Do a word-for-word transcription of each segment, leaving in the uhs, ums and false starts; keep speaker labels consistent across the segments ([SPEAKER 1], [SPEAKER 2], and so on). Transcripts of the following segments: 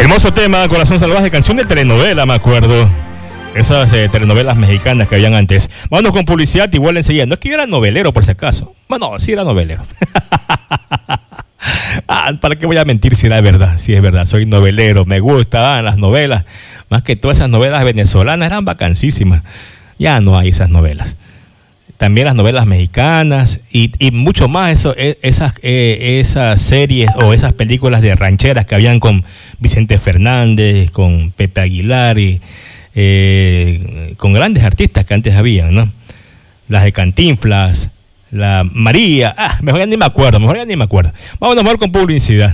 [SPEAKER 1] Hermoso tema, Corazón Salvaje, canción de telenovela, me acuerdo. Esas eh, telenovelas mexicanas que habían antes. Vámonos con publicidad y vuelven enseguida. No es que yo era novelero, por si acaso. Bueno, sí era novelero. Ah, ¿para qué voy a mentir si era verdad? Si es verdad, soy novelero, me gustaban las novelas. Más que todas esas novelas venezolanas eran vacancísimas. Ya no hay esas novelas. También las novelas mexicanas y, y mucho más eso, esas, eh, esas series o esas películas de rancheras que habían con Vicente Fernández, con Pepe Aguilar y eh, con grandes artistas que antes habían, ¿no? Las de Cantinflas, la María, ah, mejor ya ni me acuerdo, mejor ya ni me acuerdo. Vámonos mejor con publicidad.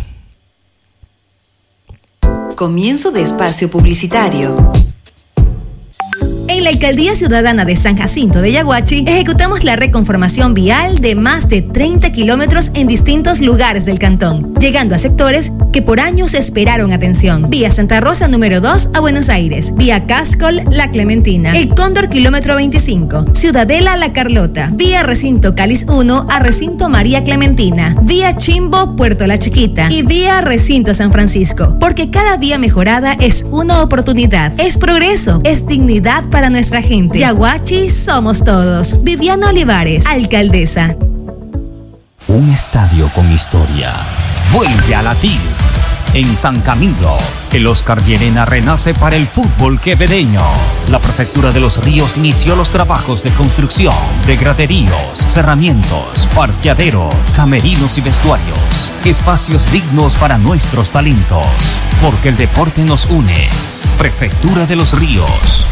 [SPEAKER 2] Comienzo de espacio publicitario. En la Alcaldía Ciudadana de San Jacinto de Yaguachi, ejecutamos la reconformación vial de más de treinta kilómetros en distintos lugares del cantón, llegando a sectores que por años esperaron atención. Vía Santa Rosa número dos a Buenos Aires, vía Cascol La Clementina, El Cóndor kilómetro veinticinco, Ciudadela La Carlota, vía Recinto Cáliz uno a Recinto María Clementina, vía Chimbo Puerto La Chiquita y vía Recinto San Francisco, porque cada vía mejorada es una oportunidad, es progreso, es dignidad para nuestra gente. Yaguachi somos todos. Viviana Olivares, alcaldesa.
[SPEAKER 3] Un estadio con historia vuelve a latir. En San Camilo, el Oscar Llerena renace para el fútbol quevedeño. La Prefectura de los Ríos inició los trabajos de construcción de graderíos, cerramientos, parqueaderos, camerinos y vestuarios. Espacios dignos para nuestros talentos. Porque el deporte nos une. Prefectura de los Ríos.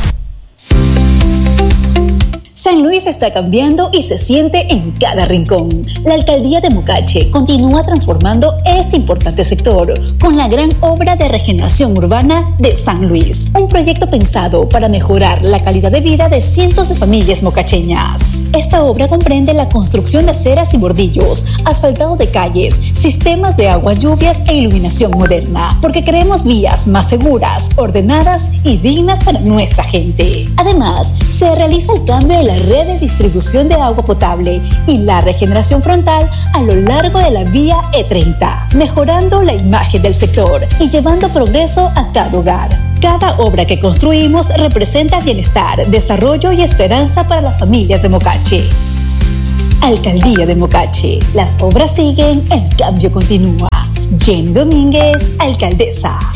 [SPEAKER 4] San Luis está cambiando y se siente en cada rincón. La Alcaldía de Mocache continúa transformando este importante sector con la gran obra de regeneración urbana de San Luis. Un proyecto pensado para mejorar la calidad de vida de cientos de familias mocacheñas. Esta obra comprende la construcción de aceras y bordillos, asfaltado de calles, sistemas de aguas lluvias e iluminación moderna, porque queremos vías más seguras, ordenadas y dignas para nuestra gente. Además, se realiza el cambio de la red de distribución de agua potable y la regeneración frontal a lo largo de la vía E treinta, mejorando la imagen del sector y llevando progreso a cada hogar. Cada obra que construimos representa bienestar, desarrollo y esperanza para las familias de Mocache. Alcaldía de Mocache, las obras siguen, el cambio continúa. Jen Domínguez, alcaldesa.